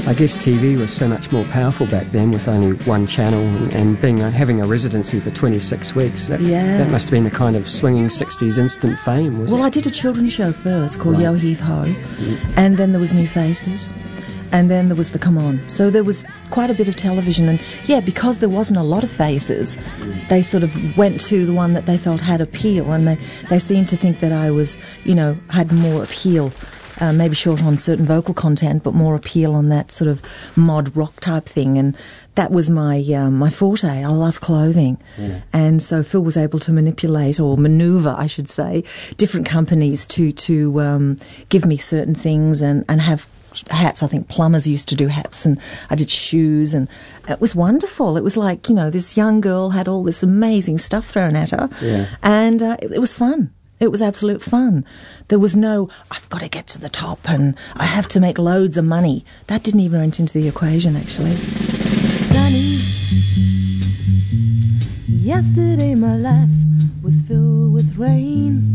I guess TV was so much more powerful back then with only one channel and having a residency for 26 weeks. That must have been a kind of swinging 60s instant fame, was it? Well, I did a children's show first called Yo Heave Ho, and then there was New Faces, and then there was the Come On. So there was quite a bit of television, and because there wasn't a lot of faces, they sort of went to the one that they felt had appeal, and they seemed to think that I was, had more appeal. Maybe short on certain vocal content, but more appeal on that sort of mod rock type thing. And that was my my forte. I love clothing. Yeah. And so Phil was able to manipulate, or maneuver, I should say, different companies to give me certain things and have hats. I think plumbers used to do hats, and I did shoes, and it was wonderful. It was like, this young girl had all this amazing stuff thrown at her, and it was fun. It was absolute fun. There was no, I've got to get to the top and I have to make loads of money. That didn't even enter into the equation, actually. Sunny. Yesterday my life was filled with rain.